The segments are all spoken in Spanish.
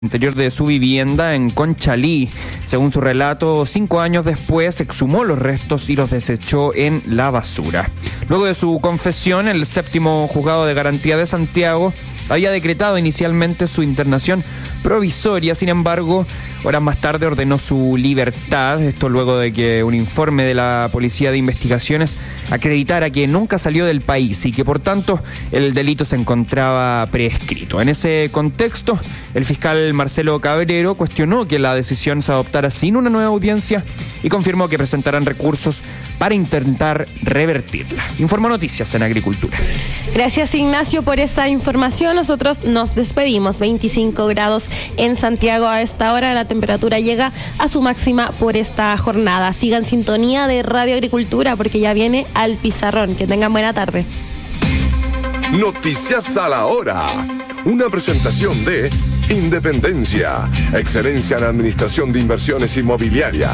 interior de su vivienda en Conchalí. Según su relato, 5 años después exhumó los restos y los desechó en la basura. Luego de su confesión, el 7º Juzgado de Garantía de Santiago había decretado inicialmente su internación provisoria. Sin embargo, horas más tarde ordenó su libertad. Esto luego de que un informe de la Policía de Investigaciones acreditara que nunca salió del país y que por tanto el delito se encontraba prescrito. En ese contexto, el fiscal Marcelo Cabrero cuestionó que la decisión se adoptara sin una nueva audiencia y confirmó que presentarán recursos para intentar revertirla. Informó Noticias en Agricultura. Gracias, Ignacio, por esa información. Nosotros nos despedimos. 25 grados en Santiago a esta hora. La temperatura llega a su máxima por esta jornada. Sigan sintonía de Radio Agricultura porque ya viene Al Pizarrón. Que tengan buena tarde. Noticias a la hora. Una presentación de Independencia, excelencia en administración de inversiones inmobiliarias.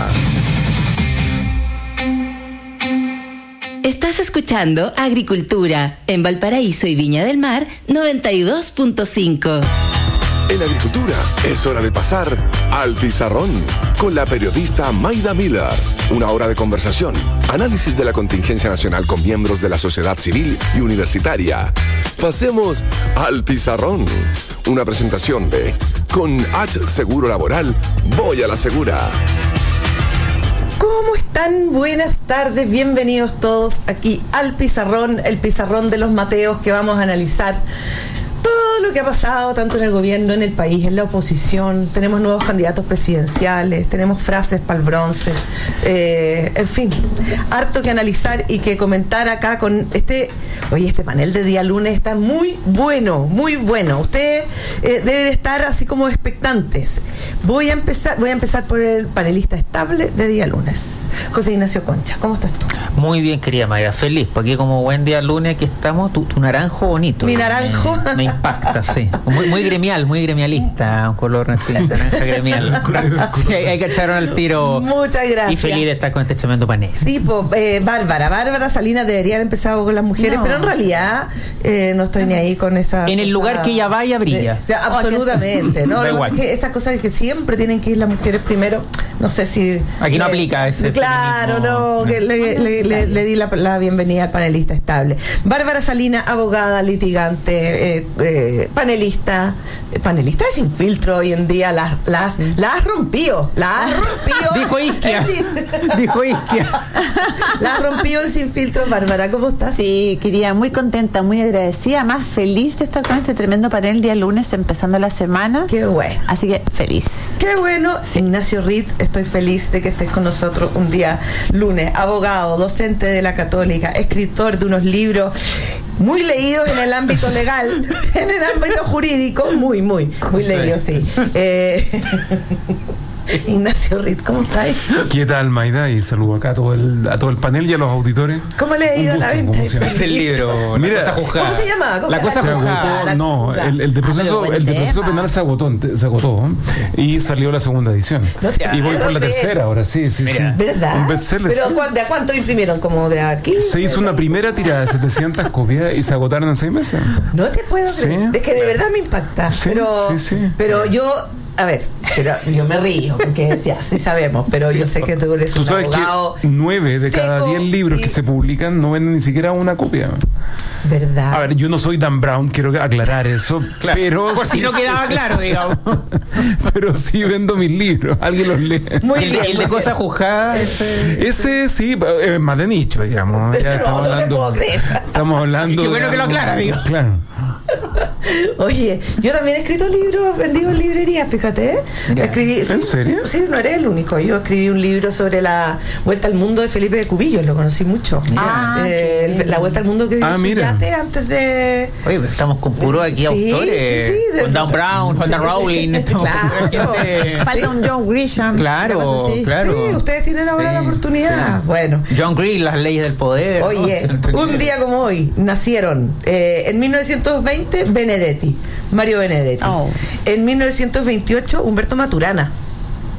Estás escuchando Agricultura en Valparaíso y Viña del Mar 92.5. En Agricultura es hora de pasar al Pizarrón con la periodista Mayda Miller. Una hora de conversación, análisis de la contingencia nacional con miembros de la sociedad civil y universitaria. Pasemos al Pizarrón. Una presentación de Con H Seguro Laboral, voy a la segura. ¿Cómo están? Buenas tardes, bienvenidos todos aquí al Pizarrón, el Pizarrón de los Mateos, que vamos a analizar todo lo que ha pasado tanto en el gobierno, en el país, en la oposición. Tenemos nuevos candidatos presidenciales, tenemos frases para el bronce, en fin, harto que analizar y que comentar acá con este panel de día lunes está muy bueno, muy bueno. Ustedes deben estar así como expectantes. Voy a empezar por el panelista estable de día lunes, José Ignacio Concha. ¿Cómo estás tú? Muy bien, querida Mayra, feliz, porque como buen día lunes aquí estamos, tu naranjo bonito. Mi naranjo. Me impacta, sí. Muy gremial, muy gremialista, un color así, naranja gremial. Sí, hay que echarlo al tiro. Muchas gracias. Y feliz de estar con este tremendo panel. Sí, Bárbara Salinas debería haber empezado con las mujeres, pero en realidad no estoy ni ahí con esa... En el lugar que ella vaya, brilla. O sea, absolutamente, ¿no? Da igual. Que estas cosas que siempre tienen que ir las mujeres primero, no sé si... Aquí no aplica ese Claro, feminismo. no, que le di la bienvenida al panelista estable. Bárbara Salinas, abogada, litigante, panelista de Sin Filtro hoy en día, la has rompido. Dijo Isquia. La has rompido en Sin Filtro. Bárbara, ¿cómo estás? Sí, quería, muy contenta, muy agradecida, más feliz de estar con este tremendo panel día lunes empezando la semana. Qué bueno. Así que feliz. Qué bueno. Sí. Ignacio Ritt, estoy feliz de que estés con nosotros un día lunes. Abogado, docente de la Católica, escritor de unos libros muy leídos en el ámbito legal, en el ámbito jurídico, muy leídos, sí. Ignacio Ritt, ¿cómo estáis? ¿Qué tal, Mayda? Y saludo acá a todo el panel y a los auditores. ¿Cómo le ha ido a la venta? Es el libro, Mira, La Cosa Juzgada. ¿Cómo se llamaba? La Cosa Se Juzgada. agotó, no, el de proceso penal se agotó y salió la segunda edición. No te Y voy por la puedo tercera ahora, sí. Mira. ¿Verdad? Un bestseller. ¿Pero sí. de a cuánto imprimieron? ¿Como de aquí? Se hizo una primera tirada de 700 copias y se agotaron en 6 meses. No te puedo creer. Sí. Es que de verdad me impacta. Sí, sí. Pero yo... A ver, pero yo me río, porque sí sabemos, pero yo sé que tú eres Tú un sabes abogado... que 9 de cada 10 libros que se publican no venden ni siquiera una copia. ¿Verdad? A ver, yo no soy Dan Brown, quiero aclarar eso, Claro. pero... Por si no quedaba claro, digamos. Pero sí vendo mis libros, alguien los lee. Muy el, bien. el de Cosa Juzgada. Ese sí, más de nicho, digamos. Ya No, no te puedo creer. Estamos hablando. Qué bueno que lo aclara, digo. Claro. Oye, yo también he escrito libros, vendido en librerías, fíjate, ¿eh? Mira, Escribí, ¿en serio? Sí, no eres el único. Yo escribí un libro sobre la Vuelta al Mundo de Felipe de Cubillos, lo conocí mucho. La Vuelta al Mundo que dio su mira. yate antes de... Oye, pero estamos con puros aquí Sí, autores. sí, Con Dan Brown, J. Rowling. estamos con Claro. gente- Falta un John Grisham. Claro, una cosa así. claro. Sí, ustedes tienen ahora Sí, la oportunidad. sí. Bueno. John Green, Las Leyes del Poder. Oye, ¿no? un día como hoy nacieron en 1920 Benedetti, Mario Benedetti. Oh. En 1928 Humberto Maturana.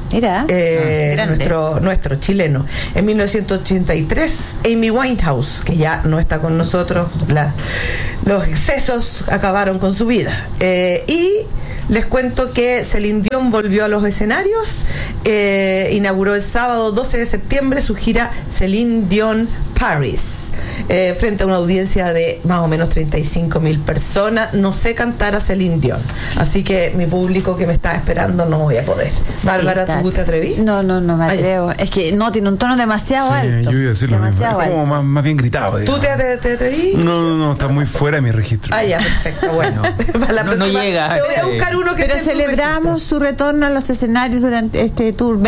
Mira, nuestro chileno. En 1983, Amy Winehouse, que ya no está con nosotros, los excesos acabaron con su vida. Y les cuento que Celine Dion volvió a los escenarios, inauguró el sábado 12 de septiembre su gira Celine Dion Paris, frente a una audiencia de más o menos 35.000 personas. No sé cantar a Celine Dion, así que mi público que me está esperando no voy a poder. Bárbara, ¿tú te atreví? No me atrevo. Es que no, tiene un tono demasiado alto. Yo iba a decir lo mismo. Es como más bien gritado, digamos. ¿Tú te atreví? No, está muy fuera de mi registro. Ya, perfecto, bueno. No llega. Te voy a buscar uno que pero celebramos su retorno a los escenarios durante este tour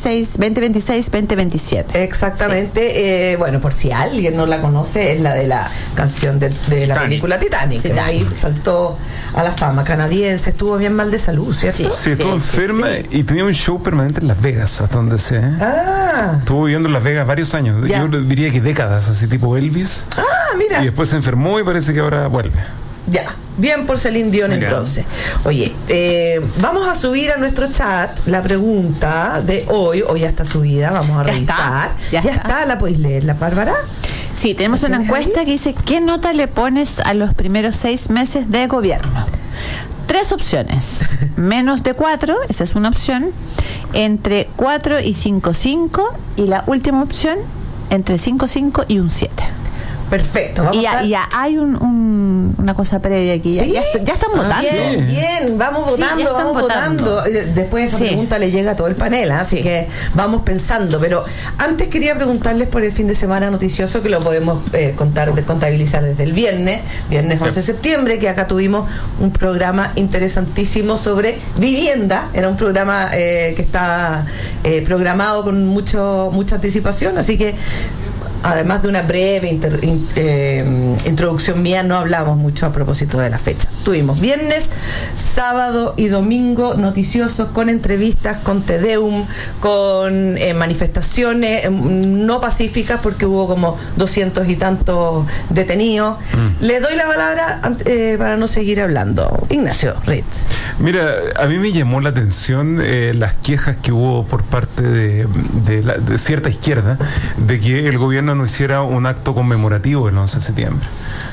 2026-2027. Exactamente. Bueno, por si alguien no la conoce, es la de la canción de la película Titanic. Ahí saltó a la fama canadiense. Estuvo bien mal de salud, ¿cierto? Sí, estuvo enferma y tenía un show permanente en Las Vegas, hasta donde sé. Estuvo viviendo en Las Vegas varios años. Yo diría que décadas, así tipo Elvis. Mira. Y después se enfermó y parece que ahora vuelve. Ya, bien por Celine Dion. Entonces. Oye, vamos a subir a nuestro chat la pregunta de hoy ya está subida, vamos a revisar. Ya está, ¿la podéis leer, la Bárbara? Sí, tenemos una encuesta que dice, ¿qué nota le pones a los primeros 6 meses de gobierno? 3 opciones, menos de 4, esa es una opción, entre 4 y 5.5, y la última opción, entre 5.5 y un 7. Perfecto. Ya hay una cosa previa aquí. Ya están votando. Bien, vamos votando. Después esa pregunta le llega a todo el panel, así que vamos pensando. Pero antes quería preguntarles por el fin de semana noticioso, que lo podemos contabilizar desde el viernes 11 de septiembre, que acá tuvimos un programa interesantísimo sobre vivienda. Era un programa que está programado con mucha anticipación, así que además de una breve introducción mía, no hablamos mucho a propósito de la fecha. Tuvimos viernes, sábado y domingo noticiosos, con entrevistas, con Tedeum, con manifestaciones no pacíficas, porque hubo como 200 y tantos detenidos. Le doy la palabra para no seguir hablando. Ignacio Reed. Mira, a mí me llamó la atención las quejas que hubo por parte de cierta izquierda de que el gobierno no hiciera un acto conmemorativo el 11 de septiembre.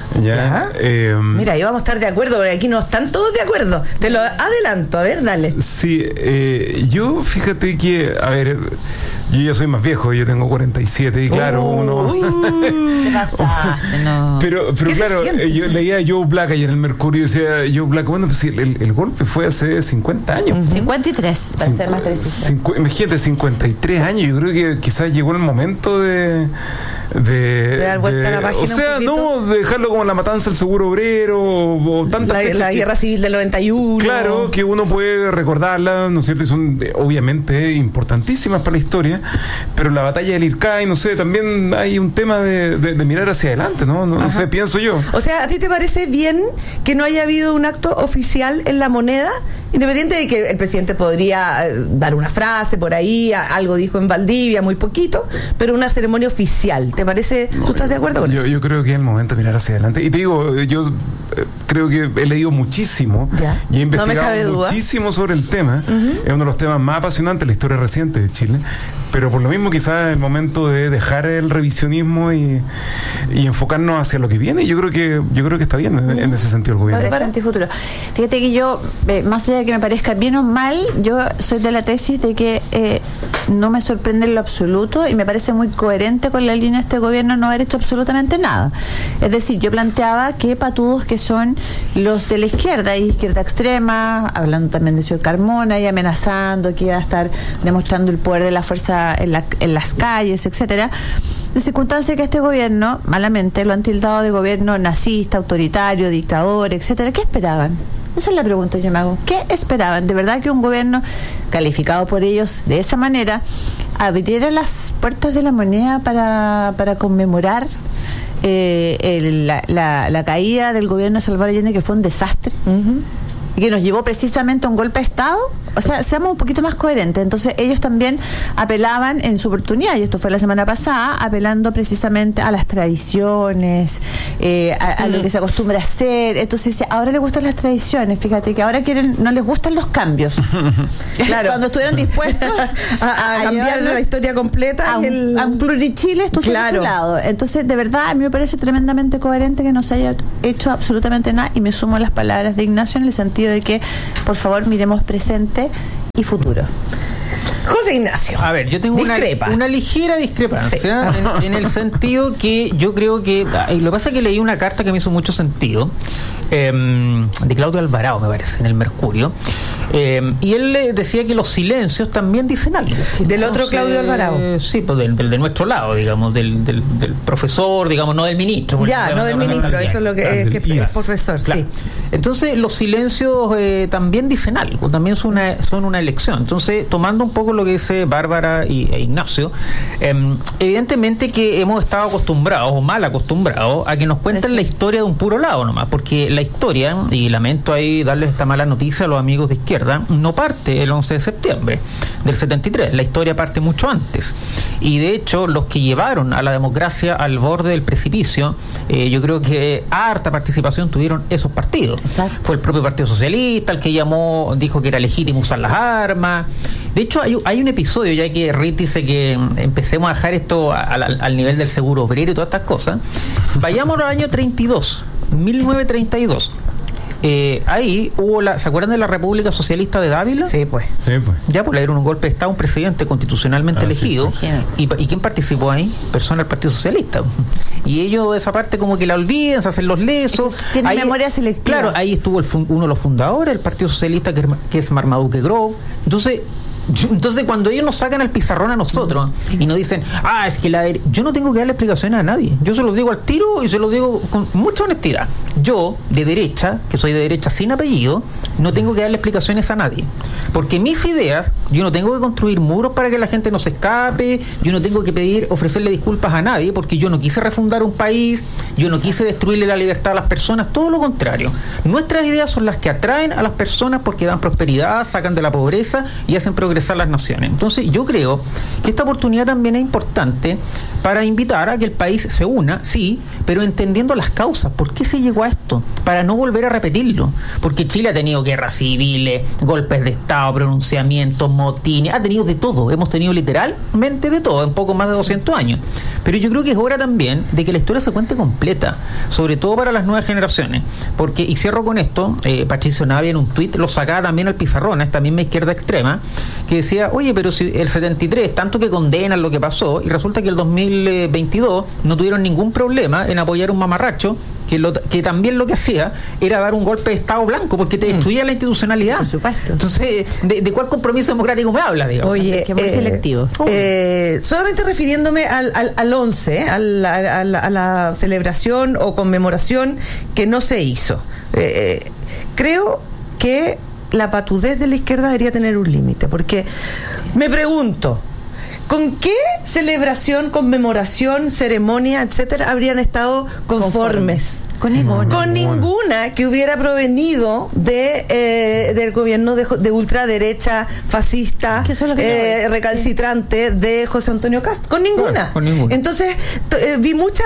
Mira, ahí vamos a estar de acuerdo, porque aquí no están todos de acuerdo. Te lo adelanto, a ver, dale. Sí, yo fíjate que, a ver, yo ya soy más viejo, yo tengo 47 y claro, uno... Te pasaste, no. Pero claro, yo leía a Joe Black ayer en el Mercurio y decía Joe Black, bueno, pues el golpe fue hace 50 años. 53, para ser más preciso. Imagínate, 53 años, yo creo que quizás llegó el momento de dar vuelta a la página. O sea, no dejarlo como la matanza del seguro obrero o tantas la guerra civil del 91. Claro, que uno puede recordarla, ¿no es cierto? Y son obviamente importantísimas para la historia, pero la batalla del Ircay, no sé, también hay un tema de mirar hacia adelante, no sé, pienso yo. O sea, ¿a ti te parece bien que no haya habido un acto oficial en La Moneda? Independiente de que el presidente podría dar una frase por ahí, algo dijo en Valdivia, muy poquito, pero una ceremonia oficial. ¿Te parece? ¿Tú estás de acuerdo con eso? Yo creo que es el momento de mirar hacia adelante. Y te digo, yo creo que he leído muchísimo y he investigado muchísimo sobre el tema. Es uno de los temas más apasionantes de la historia reciente de Chile. Pero por lo mismo quizás es el momento de dejar el revisionismo y enfocarnos hacia lo que viene. Yo creo que está bien en ese sentido el gobierno. Presente y futuro. Fíjate que yo, más allá de que me parezca bien o mal, yo soy de la tesis de que no me sorprende en lo absoluto y me parece muy coherente con la línea de este gobierno no haber hecho absolutamente nada. Es decir, yo planteaba qué patudos que son los de la izquierda y izquierda extrema, hablando también de señor Carmona y amenazando que iba a estar demostrando el poder de la fuerza en las calles, etcétera. En circunstancias que este gobierno, malamente, lo han tildado de gobierno nazista, autoritario, dictador, etcétera. ¿Qué esperaban? Esa es la pregunta que yo me hago. ¿Qué esperaban? ¿De verdad que un gobierno calificado por ellos de esa manera abriera las puertas de La Moneda para conmemorar la caída del gobierno de Salvador Allende, que fue un desastre? que nos llevó precisamente a un golpe de Estado. O sea, seamos un poquito más coherentes. Entonces ellos también apelaban en su oportunidad, y esto fue la semana pasada, apelando precisamente a las tradiciones, a lo que se acostumbra a hacer. Entonces ahora les gustan las tradiciones, fíjate que ahora no les gustan los cambios. Claro. Cuando estuvieron dispuestos a cambiar la historia completa a un plurichile, esto claro. a su lado. Entonces, de verdad, a mí me parece tremendamente coherente que no se haya hecho absolutamente nada, y me sumo a las palabras de Ignacio en el sentido de que, por favor, miremos presente y futuro. José Ignacio. A ver, yo tengo una ligera discrepancia en el sentido que yo creo que... Lo que pasa es que leí una carta que me hizo mucho sentido, de Claudio Alvarado, me parece, en el Mercurio, y él le decía que los silencios también dicen algo. ¿Del otro Claudio Alvarado? Sí, pues del de nuestro lado, digamos, del profesor, digamos, no del ministro. Ya, no del ministro, eso es lo que es profesor, claro. Sí. Entonces, los silencios también dicen algo, también son una elección. Entonces, tomando un poco lo que dice Bárbara e Ignacio, evidentemente que hemos estado acostumbrados, o mal acostumbrados, a que nos cuenten la historia de un puro lado nomás, porque la historia, y lamento ahí darles esta mala noticia a los amigos de izquierda, no parte el 11 de septiembre del 73, la historia parte mucho antes, y de hecho los que llevaron a la democracia al borde del precipicio, yo creo que harta participación tuvieron esos partidos. Exacto. Fue el propio Partido Socialista el que dijo que era legítimo usar las armas. De hecho, hay un episodio, ya que Ritt dice que empecemos a dejar esto al nivel del seguro obrero y todas estas cosas. Vayamos al año 1932. Ahí hubo ¿se acuerdan de la República Socialista de Dávila? Sí, pues. Ya, pues le dieron un golpe de Estado a un presidente constitucionalmente elegido. Sí. ¿Y quién participó ahí? Personas del Partido Socialista. Y ellos esa parte como que la olvidan, se hacen los lesos. Tienen memoria selectiva. Claro, ahí estuvo uno de los fundadores del Partido Socialista, que es Marmaduke Grove. Entonces cuando ellos nos sacan al pizarrón a nosotros y nos dicen, es que yo no tengo que darle explicaciones a nadie, yo se los digo al tiro y se los digo con mucha honestidad. Yo, de derecha, que soy de derecha sin apellido, no tengo que darle explicaciones a nadie, porque mis ideas, yo no tengo que construir muros para que la gente no se escape, yo no tengo que ofrecerle disculpas a nadie, porque yo no quise refundar un país, yo no quise destruirle la libertad a las personas, todo lo contrario. Nuestras ideas son las que atraen a las personas porque dan prosperidad, sacan de la pobreza y hacen progresar las naciones. Entonces yo creo que esta oportunidad también es importante para invitar a que el país se una, sí, pero entendiendo las causas, por qué se llegó a esto, para no volver a repetirlo, porque Chile ha tenido guerras civiles, golpes de Estado, pronunciamientos, motines, ha tenido de todo, hemos tenido literalmente de todo en poco más de 200 años, pero yo creo que es hora también de que la historia se cuente completa, sobre todo para las nuevas generaciones, porque, y cierro con esto, Patricio Navia en un tuit lo sacaba también al pizarrón, esta misma izquierda extrema, que decía, oye, pero si el 73, tanto que condenan lo que pasó, y resulta que el 2022 no tuvieron ningún problema en apoyar un mamarracho que también lo que hacía era dar un golpe de Estado blanco, porque te destruía la institucionalidad. Por supuesto. Entonces, ¿de cuál compromiso democrático me habla, digamos? Oye, que muy selectivo. Solamente refiriéndome al 11, a la celebración o conmemoración que no se hizo. Creo que la patudez de la izquierda debería tener un límite, porque me pregunto, ¿con qué celebración, conmemoración, ceremonia, etcétera, habrían estado conformes? Con ninguna. Con ninguna que hubiera provenido del gobierno de ultraderecha, fascista, recalcitrante de José Antonio Cast. Con ninguna. Claro, con ninguna. Entonces, vi mucha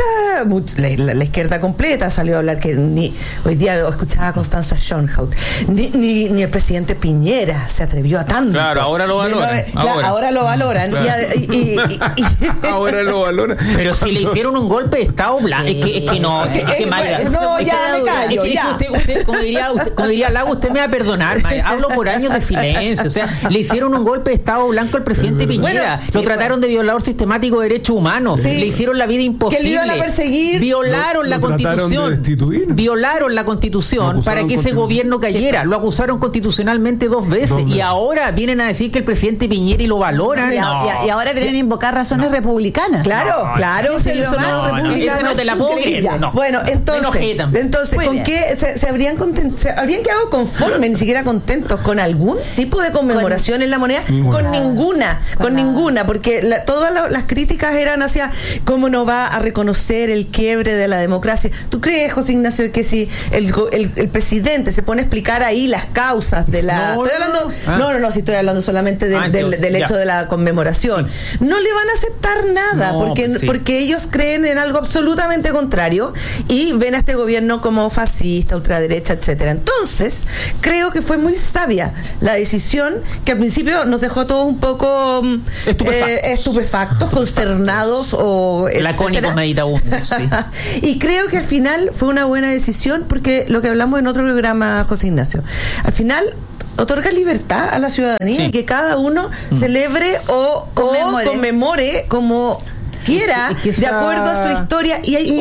la izquierda completa salió a hablar que hoy día escuchaba a Constanza Schoenhout, ni el presidente Piñera se atrevió a tanto. Claro, ahora lo valoran. Ahora lo valoran. Claro. Ahora lo valoran. Pero si le hicieron un golpe de Estado blanco, es que no. No, ya me callo, ya. Usted, como diría Lago, usted me va a perdonar, Maya. Hablo por años de silencio. O sea, le hicieron un golpe de Estado blanco al presidente Piñera. Lo trataron de violador sistemático de derechos humanos. Le hicieron la vida imposible. Que le iban a perseguir. Violaron la Constitución. Violaron la Constitución para que ese gobierno cayera. Lo acusaron constitucionalmente 2 veces. Y ahora vienen a decir que el presidente Piñera y lo valoran. Y ahora vienen a invocar razones republicanas. Claro. Eso no te la puedo creer. Bueno, Entonces ¿con qué se habrían quedado conformes, ni siquiera contentos con algún tipo de conmemoración en la moneda? Con ninguna, porque todas las críticas eran hacia cómo no va a reconocer el quiebre de la democracia. ¿Tú crees, José Ignacio, que si el presidente se pone a explicar ahí las causas de la... estoy hablando solamente del hecho de la conmemoración. No le van a aceptar nada, porque ellos creen en algo absolutamente contrario y ven a este gobierno como fascista, ultraderecha, etcétera. Entonces, creo que fue muy sabia la decisión, que al principio nos dejó todos un poco estupefactos, consternados o lacónicos meditabundos. Sí. Y creo que al final fue una buena decisión, porque lo que hablamos en otro programa, José Ignacio, al final otorga libertad a la ciudadanía y que cada uno celebre o conmemore como quiera, de acuerdo a su historia. Y hay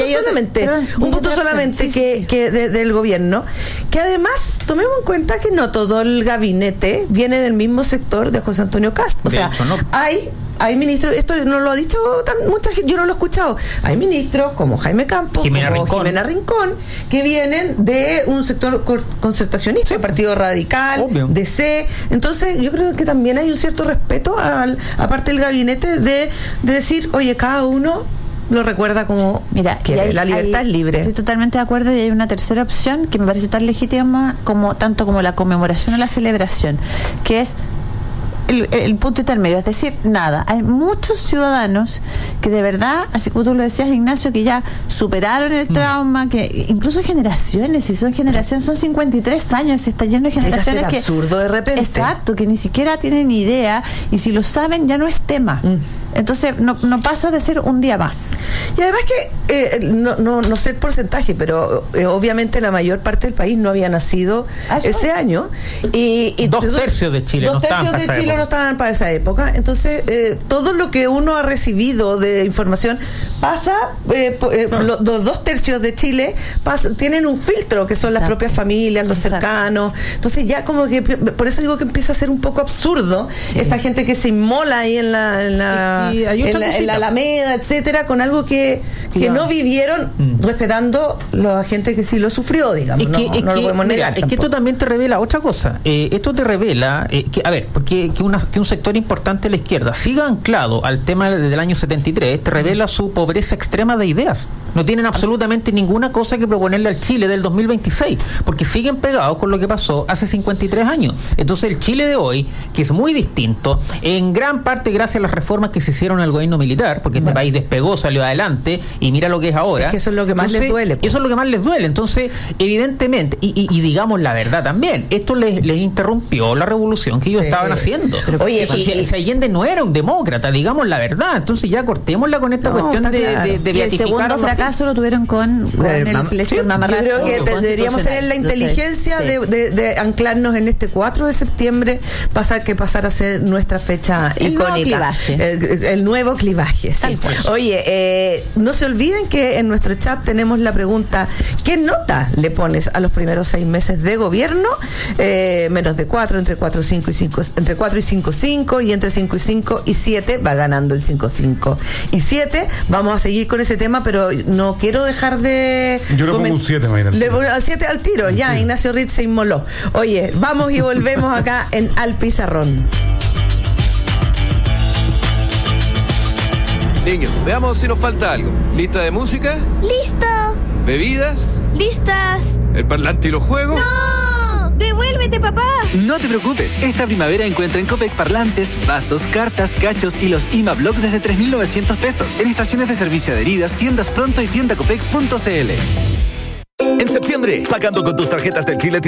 un punto solamente que del gobierno, que además tomemos en cuenta que no todo el gabinete viene del mismo sector de José Antonio Kast. O sea, hay ministros, esto no lo ha dicho mucha gente, yo no lo he escuchado. Hay ministros como Jaime Campos, Jimena Rincón, que vienen de un sector concertacionista, el Partido Radical, DC. Entonces, yo creo que también hay un cierto respeto aparte del gabinete de decir, oye, cada uno lo recuerda como que la libertad es libre. Estoy totalmente de acuerdo, y hay una tercera opción que me parece tan legítima tanto como la conmemoración o la celebración, que es el punto intermedio, es decir, nada. Hay muchos ciudadanos que de verdad, así como tú lo decías, Ignacio, que ya superaron el trauma, que incluso generaciones, si son generaciones, son 53 años, está lleno de generaciones que absurdo de repente. Exacto, que ni siquiera tienen idea, y si lo saben ya no es tema. Entonces no pasa de ser un día más. Y además que no sé el porcentaje, pero obviamente la mayor parte del país no había nacido ese año, y 2/3 de Chile no estaban para esa época. Entonces todo lo que uno ha recibido de información pasa, los 2/3 de Chile tienen un filtro, que son las propias familias, los cercanos. Entonces ya como que, por eso digo que empieza a ser un poco absurdo esta gente que se inmola ahí en la Alameda, etcétera, con algo que no vivieron, respetando la gente que sí lo sufrió, digamos. No lo podemos negar. Es que esto también te revela otra cosa. Esto te revela porque que un sector importante de la izquierda siga anclado al tema del año 73, te revela su pobreza extrema de ideas. No tienen absolutamente ninguna cosa que proponerle al Chile del 2026, porque siguen pegados con lo que pasó hace 53 años. Entonces el Chile de hoy, que es muy distinto, en gran parte gracias a las reformas que se hicieron en el gobierno militar, porque este país despegó, salió adelante, y mira lo que es ahora. Es que eso es lo que más les duele. Eso es lo que más les duele. Entonces, evidentemente, y digamos la verdad también, esto les interrumpió la revolución que ellos estaban haciendo. Pero, oye, si Allende no era un demócrata, digamos la verdad. Entonces ya cortémosla con esta cuestión de beatificar. El segundo fracaso lo tuvieron con el mamarracho. Yo creo que deberíamos tener la inteligencia de anclarnos en este 4 de septiembre, que pasar a ser nuestra fecha icónica. El nuevo clivaje. Sí. Oye, no se olviden que en nuestro chat tenemos la pregunta: ¿qué nota le pones a los primeros 6 meses de gobierno? Menos de 4, entre 4 y 5 y 5, entre 4 y 5, 5, y entre 5 y 5 y 7 va ganando el 5, 5 y 7. Vamos a seguir con ese tema, pero no quiero dejar de... Yo le pongo un 7, Mayra. Le pongo al 7 al tiro, ya, Ignacio Ritz se inmoló. Oye, vamos y volvemos acá en Al Pizarrón. Niños, veamos si nos falta algo. ¿Lista de música? ¡Listo! ¿Bebidas? ¡Listas! ¿El parlante y los juegos? ¡No! ¡Devuélvete, papá! No te preocupes, esta primavera encuentra en Copec parlantes, vasos, cartas, cachos y los IMA-Block desde 3.900 pesos. En estaciones de servicio adheridas, tiendas Pronto y tiendacopec.cl. En septiembre, pagando con tus tarjetas del Chile